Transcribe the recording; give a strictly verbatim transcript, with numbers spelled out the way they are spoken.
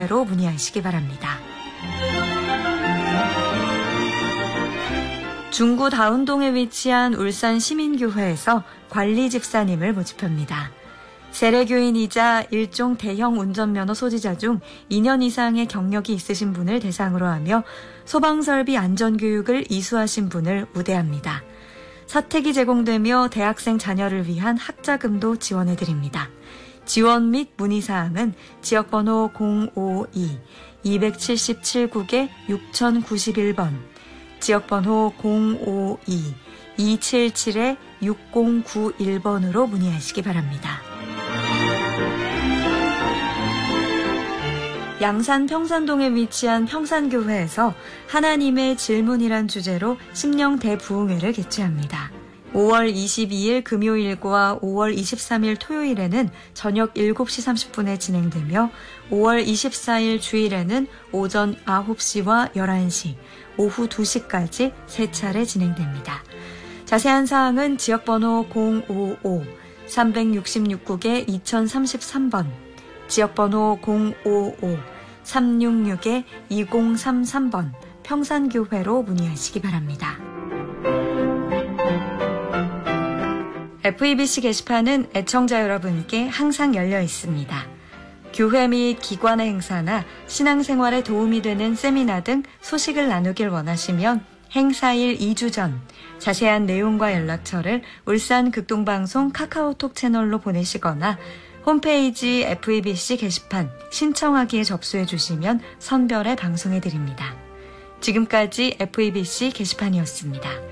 로 문의하시기 바랍니다. 중구 다운동에 위치한 울산 시민교회에서 관리집사님을 모집합니다. 세례교인이자 일종 대형 운전면허 소지자 중 이 년 이상의 경력이 있으신 분을 대상으로 하며 소방설비 안전교육을 이수하신 분을 우대합니다. 사택이 제공되며 대학생 자녀를 위한 학자금도 지원해드립니다. 지원 및 문의사항은 지역번호 공오이 이칠칠 국에 육공구일 번, 지역번호 공오이 이칠칠 육공구일 번으로 문의하시기 바랍니다. 양산 평산동에 위치한 평산교회에서 하나님의 질문이란 주제로 심령 대부흥회를 개최합니다. 오월 이십이일 금요일과 오월 이십삼일 토요일에는 저녁 일곱 시 삼십 분에 진행되며 오월 이십사일 주일에는 오전 아홉 시와 열한 시, 오후 두 시까지 세 차례 진행됩니다. 자세한 사항은 지역번호 공오오 삼육육 국에 이천삼십삼 번, 지역번호 공오오 삼육육 이공삼삼 번 평산교회로 문의하시기 바랍니다. 에프이비씨 게시판은 애청자 여러분께 항상 열려 있습니다. 교회 및 기관의 행사나 신앙생활에 도움이 되는 세미나 등 소식을 나누길 원하시면 행사일 이 주 전 자세한 내용과 연락처를 울산 극동방송 카카오톡 채널로 보내시거나 홈페이지 에프이비씨 게시판 신청하기에 접수해 주시면 선별해 방송해 드립니다. 지금까지 에프이비씨 게시판이었습니다.